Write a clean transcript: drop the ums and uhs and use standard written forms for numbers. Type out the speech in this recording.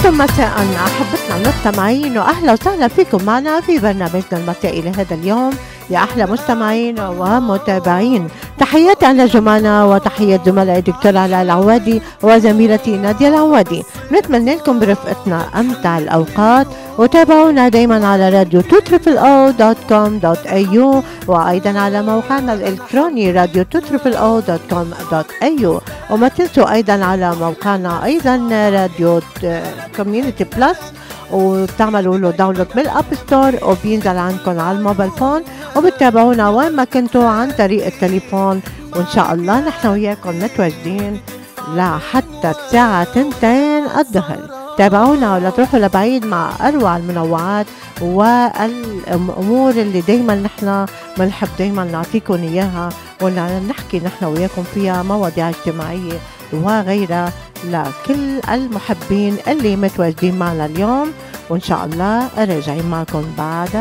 لكم مساء أحبتنا المستمعين، وأهلا وسهلا فيكم معنا في برنامجنا المسائي لهذا اليوم يا أحلى مستمعين ومتابعين. تحياتي على جمانة وتحية زملائي الدكتور علاء العوادي وزميلتي نادية العوادي. نتمنى لكم برفقتنا أمتع الأوقات، وتابعونا دايما على راديو 2oo.com.au، وأيضا على موقعنا الإلكتروني راديو 2oo.com.au. وما تنسوا أيضا على موقعنا أيضا راديو كوميونيتي بلس، وبتعملوا له داونلود من الاب ستور وبينزل عندكم على الموبايل فون، وبتتابعونا وين ما كنتوا عن طريق التليفون. وان شاء الله نحن وياكم متواجدين لحتى الساعة 2 الظهر. تابعونا ولا تروحوا لبعيد مع اروع المنوعات والامور اللي دايما نحن بنحب دايما نعطيكم اياها، ونحكي نحن وياكم فيها مواضيع اجتماعية وغيرها لكل المحبين اللي متواجدين معنا اليوم. وإن شاء الله راجعين معكم بعد